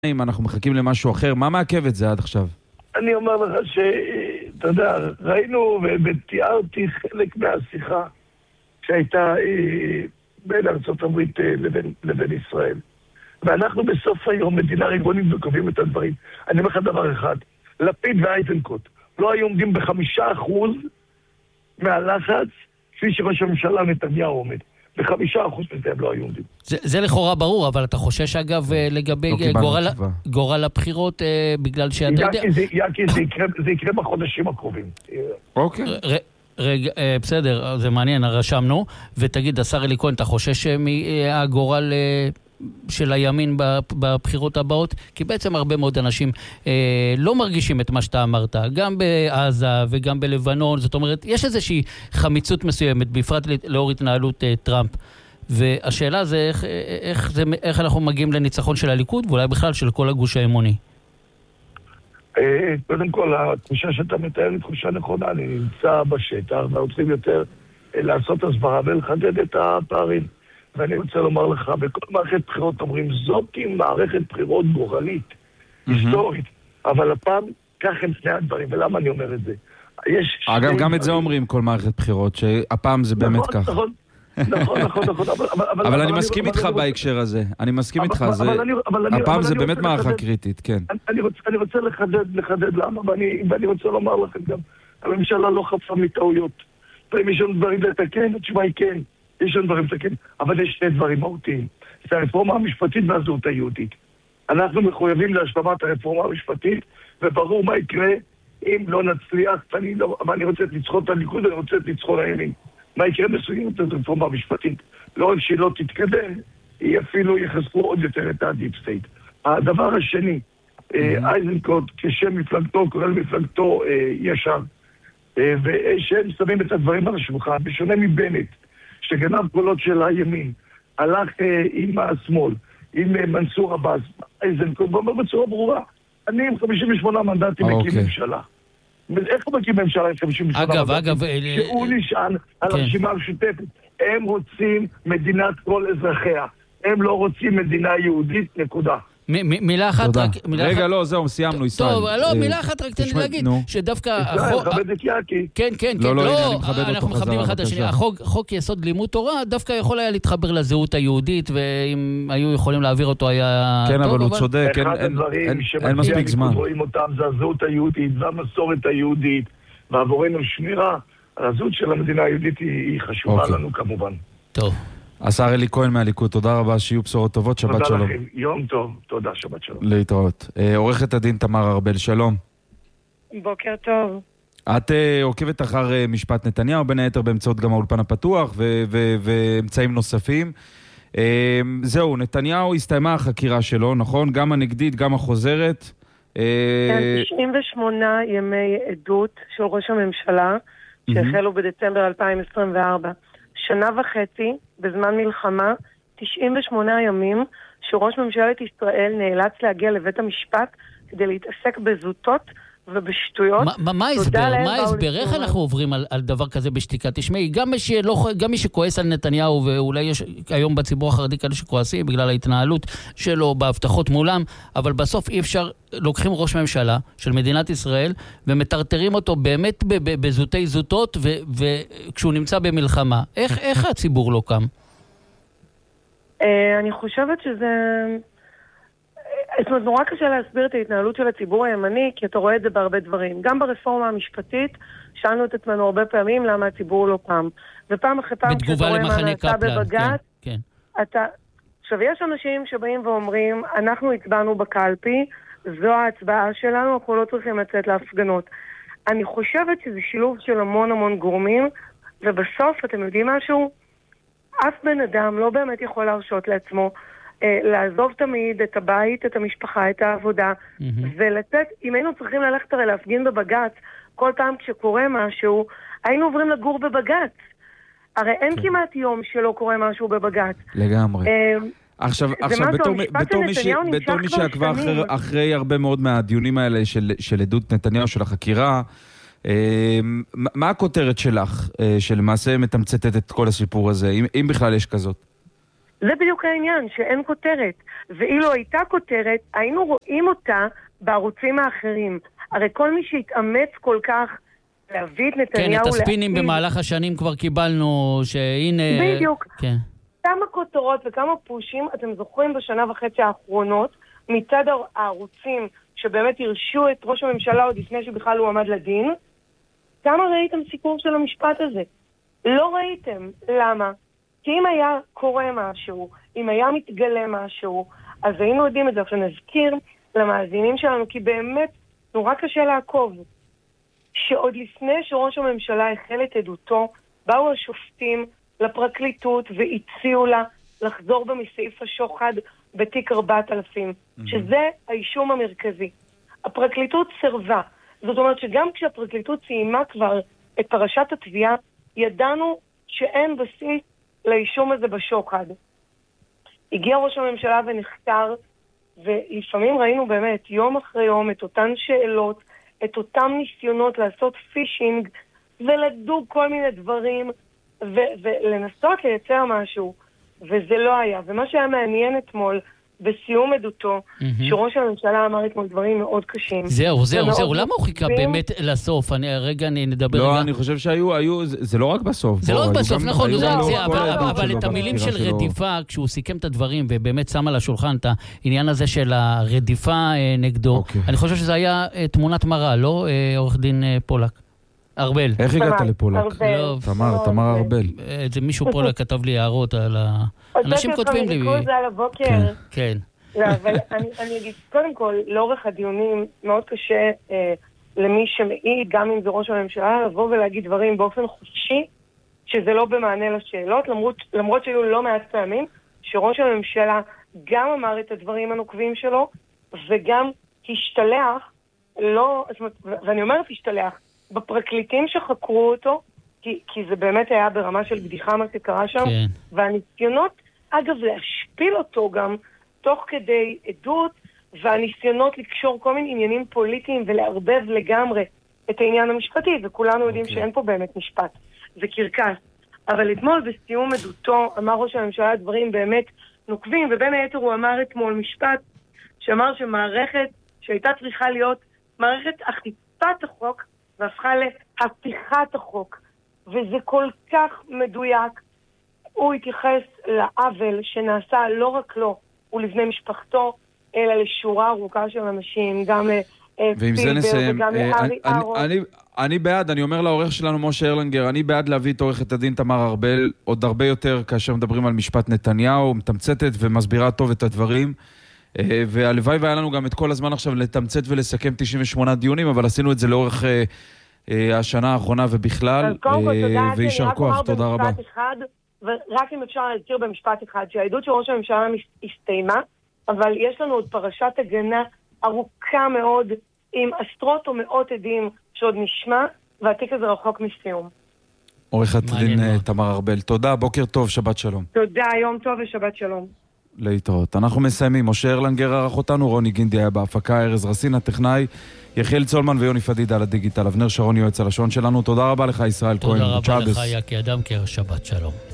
אם אנחנו מחכים למשהו אחר, מה מעכב את זה עד עכשיו? אני אומר לך אתה יודע, ראינו ותיארתי חלק מהשיחה שהייתה בין ארצות הברית לבין ישראל. ואנחנו בסוף היום מדינה ריבונית וקובעים את הדברים. אני אומר לך דבר אחד, לפיד ואייזנקוט לא היו עומדים ב5% מהלחץ כפי שראש הממשלה נתניהו עומד. ב5% מזה הם לא היו עומדים. זה לכאורה ברור, אבל אתה חושש אגב לגבי גורל הבחירות בגלל שאתה יודע... יקי, זה יקרה בחודשים הקרובים. אוקיי. בסדר, זה מעניין, רשמנו. ותגיד, השר אלי כהן, אתה חושש מהגורל של הימין בבחירות הבאות? כי בעצם הרבה מאוד אנשים לא מרגישים את מה שאתה אמרת, גם בעזה וגם בלבנון. זאת אומרת, יש איזושהי חמיצות מסוימת, בפרט לאור התנהלות טראמפ. והשאלה זה איך אנחנו מגיעים לניצחון של הליכוד, ואולי בכלל של כל הגוש האמוני. קודם כל, התחושה שאתה מתאר היא תחושה נכונה. אני נמצא בשטח, ואנחנו צריכים יותר לעשות הסברה ולחדד את הפערים. ואני רוצה לומר לך, בכל מערכת בחירות אומרים, זאת היא מערכת בחירות גורלית, היסטורית, אבל הפעם כך הם שני הדברים, ולמה אני אומר את זה? אגב, גם את זה אומרים כל מערכת בחירות, שהפעם זה באמת כך. נכון, אבל אני מסכים איתך בהקשר הזה, אני מסכים איתך, הפעם זה באמת מערכה קריטית, כן. אני רוצה לחדד למה, ואני רוצה לומר לכם גם, הממשלה לא חפה מטעויות, ואם יש לנו דברים לתקן, התשובה היא כן. יש לנו דברים לתקן, אבל יש שני דברים מהותיים. זה הרפורמה המשפטית והזהות היהודית. אנחנו מחויבים להשלמת הרפורמה המשפטית, וברור מה יקרה אם לא נצליח, ואני רוצה לצחון את הליכוד, ואני רוצה לצחון הימין. מה יקרה בסוגיות את הרפורמה המשפטית? לא רק שהיא לא תתקדם, היא אפילו יחשפו עוד יותר את הדיפ סטייט. הדבר השני, אייזנקוט, כשם מפלגתו, כולל מפלגתו ישר, ושהם שמים את הדברים על השולחן, בשונה מבנט, שגנב קולות של הימין, הלך עם השמאל, עם מנסור עבאס, אייזנקוט, ואומר בצורה ברורה, אני עם 58 מנדטים מקים ממשלה. איך הוא מקים ממשלה עם 58 מנדטים? שהוא נשען על הרשימה המשותפת. הם רוצים מדינת כל אזרחיה. הם לא רוצים מדינה יהודית, נקודה. מילה אחת רק... רגע, לא, זהו, סיימנו, ישראל. טוב, לא, מילה אחת רק תן לי להגיד, שדווקא... מכבד את יקי. כן, לא, אנחנו מכבדים אחד את השני. חוק יסוד לימוד תורה דווקא יכול היה להתחבר לזהות היהודית, ואם היו יכולים להעביר אותו היה... כן, אבל הוא צודק, אין מספיק זמן. רואים אותם, זה הזהות היהודית, זה המסורת היהודית, ועבורנו שמירה, הזהות של המדינה היהודית היא חשובה לנו כמובן. טוב. השר אלי כהן מהליכוד, תודה רבה, שיהיו בשורות טובות, שבת שלום. תודה לכם, יום טוב, תודה, שבת שלום. להתראות. עורכת הדין תמר ארבל, שלום. בוקר טוב. את עוקבת אחר משפט נתניהו, בין היתר באמצעות גם האולפן הפתוח ואמצעים נוספים. זהו, נתניהו הסתיימה החקירה שלו, נכון? גם הנגדית, גם החוזרת. כן, 98 ימי עדות של ראש הממשלה, שהחלו בדצמבר 2024. שנה וחצי, בזמן מלחמה, 98 ימים, שראש ממשלת ישראל נאלץ להגיע לבית המשפט כדי להתעסק בזוטות ובשטויות. מה ההסבר? איך אנחנו עוברים על דבר כזה בשתיקה? תשמעי, גם מי שכועס על נתניהו, ואולי יש היום בציבור החרדי כאלה שכועסים בגלל ההתנהלות שלו בהבטחות מולם, אבל בסוף אי אפשר, לוקחים ראש ממשלה של מדינת ישראל, ומטרטרים אותו באמת בזוטי זוטות, וכשהוא נמצא במלחמה. איך הציבור לא קם? אני חושבת שזה... זאת אומרת, נורא קשה להסביר את ההתנהלות של הציבור הימני, כי אתה רואה את זה בהרבה דברים. גם ברפורמה המשפטית, שאלנו את עצמנו הרבה פעמים למה הציבור לא קם. ופעם אחרי פעם, כשאתה רואה מה נעשה בבג"ץ, עכשיו, יש אנשים שבאים ואומרים, אנחנו הצבענו בקלפי, זו ההצבעה שלנו, אנחנו לא צריכים לצאת להפגנות. אני חושבת שזה שילוב של המון גורמים, ובסוף, אתם יודעים משהו? אף בן אדם לא באמת יכול להרשות לעצמו לעזוב תמיד את הבית, את המשפחה, את העבודה, ולצאת, אם היינו צריכים ללכת הרי להפגין בבג"ץ, כל פעם כשקורה משהו, היינו עוברים לגור בבג"ץ. הרי אין כמעט יום שלא קורה משהו בבג"ץ. לגמרי. עכשיו, בתור מי שעקבה אחרי הרבה מאוד מהדיונים האלה של עדות נתניהו, של החקירה, מה הכותרת שלך, שלמעשה מתמצתת את כל הסיפור הזה, אם בכלל יש כזאת? זה בדיוק העניין, שאין כותרת. ואילו הייתה כותרת, היינו רואים אותה בערוצים האחרים. הרי כל מי שהתאמץ כל כך להביא את נתניהו... כן, את הספינים במהלך השנים כבר קיבלנו, שהנה... בדיוק. כן. כמה כותרות וכמה פושים אתם זוכרים בשנה וחצי האחרונות, מצד הערוצים שבאמת הרשו את ראש הממשלה עוד לפני שבכלל הוא עמד לדין, כמה ראיתם סיפור של המשפט הזה? לא ראיתם. למה? כי אם היה קורה משהו, אם היה מתגלה משהו, אז היינו יודעים את זה. עכשיו נזכיר למאזינים שלנו, כי באמת נורא קשה לעקוב, שעוד לפני שראש הממשלה החל את עדותו, באו השופטים לפרקליטות והציעו לה לחזור בה מסעיף השוחד בתיק 4000, שזה האישום המרכזי. הפרקליטות סרבה. זאת אומרת שגם כשהפרקליטות סיימה כבר את פרשת התביעה, ידענו שאין בסיס לאישום הזה בשוחד. הגיע ראש הממשלה ונחקר, ולפעמים ראינו באמת יום אחרי יום את אותן שאלות, את אותם ניסיונות לעשות פישינג, ולדוג כל מיני דברים, ולנסות לייצר משהו, וזה לא היה. ומה שהיה מעניין אתמול, בסיום עדותו, שראש הממשלה אמר אתמול דברים מאוד קשים. זהו. למה הוא חיכה באמת לסוף? רגע נדבר... לא, אני חושב שהיו... זה לא רק בסוף. זה לא רק בסוף, נכון. אבל את המילים של רדיפה, כשהוא סיכם את הדברים, ובאמת שם על השולחן את העניין הזה של הרדיפה נגדו, אני חושב שזה היה תמונת מראה, לא עורך דין פולק? ארבל. איך הגעת לפולק? תמר ארבל. זה מישהו פולק כתב לי הערות על ה... אנשים כותבים לי... זה על הבוקר. כן. לא, אבל אני אגיד, קודם כל, לאורך הדיונים מאוד קשה למי שמעיד, גם אם זה ראש הממשלה, לבוא ולהגיד דברים באופן חופשי, שזה לא במענה לשאלות, למרות שהיו לא מעט פעמים, שראש הממשלה גם אמר את הדברים הנוקבים שלו, וגם השתלח, ואני אומרת השתלח, בפרקליטים שחקרו אותו, כי זה באמת היה ברמה של בדיחה מה שקרה שם, כן. והניסיונות, אגב, להשפיל אותו גם תוך כדי עדות, והניסיונות לקשור כל מיני עניינים פוליטיים ולערבב לגמרי את העניין המשפטי, וכולנו יודעים שאין פה באמת משפט, זה קרקס. אבל אתמול בסיום עדותו אמר ראש הממשלה דברים באמת נוקבים, ובין היתר הוא אמר אתמול משפט שאמר שמערכת שהייתה צריכה להיות מערכת אכיפת החוק, והפכה להפיכת החוק. וזה כל כך מדויק. הוא התייחס לעוול שנעשה לא רק לו ולבני משפחתו, אלא לשורה ארוכה של אנשים, גם לפילבר וגם לארי אהרון. אני בעד, אני אומר לעורך שלנו משה ארלנגר, אני בעד להביא את עורכת הדין תמר ארבל, עוד הרבה יותר כאשר מדברים על משפט נתניהו, מתמצתת ומסבירה טוב את הדברים. והלוואי והיה לנו גם את כל הזמן עכשיו לתמצת ולסכם 98 דיונים, אבל עשינו את זה לאורך השנה האחרונה ובכלל, וישר כוח, תודה רבה. ורק אם אפשר להזכיר במשפט אחד, שהעדות של ראש הממשלה הסתיימה, אבל יש לנו עוד פרשת הגנה ארוכה מאוד, עם עשרות או מאות עדים שעוד נשמע, והתיק הזה רחוק מסיום. עורכת דין תמר ארבל, תודה, בוקר טוב, שבת שלום. תודה, יום טוב ושבת שלום. להתראות. אנחנו מסיימים. משה ארלנגר ערך אותנו, רוני גינדי היה בהפקה, ארז רסין הטכנאי, יחיאל צולמן ויוני פדידה על הדיגיטל, אבנר שרון יועץ הלשון שלנו. תודה רבה לך ישראל כהן. תודה רבה לך יקי אדם, שבת שלום.